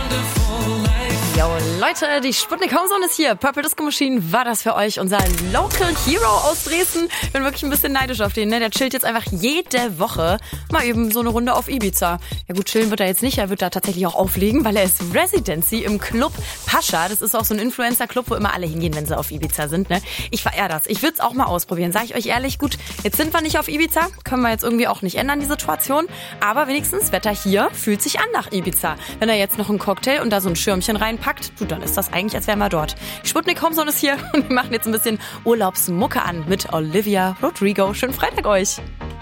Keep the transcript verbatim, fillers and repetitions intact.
Yo, Leute, die Sputnik Homezone ist hier. Purple Disco Machine war das für euch, unser Local Hero aus Dresden. Ich bin wirklich ein bisschen neidisch auf den, ne? Der chillt jetzt einfach jede Woche mal eben so eine Runde auf Ibiza. Ja gut, chillen wird er jetzt nicht, er wird da tatsächlich auch auflegen, weil er ist Residency im Club Pascha. Das ist auch so ein Influencer-Club, wo immer alle hingehen, wenn sie auf Ibiza sind, ne? Ich verehre das. Ich würde es auch mal ausprobieren, sage ich euch ehrlich. Gut, jetzt sind wir nicht auf Ibiza, können wir jetzt irgendwie auch nicht ändern, die Situation. Aber wenigstens, Wetter hier fühlt sich an nach Ibiza. Wenn er jetzt noch einen Cocktail und da so ein Schirmchen reinpackt, du, dann ist das eigentlich, als wären wir dort. Die Sputnik Homezone ist hier und wir machen jetzt ein bisschen Urlaubsmucke an mit Olivia Rodrigo. Schönen Freitag euch!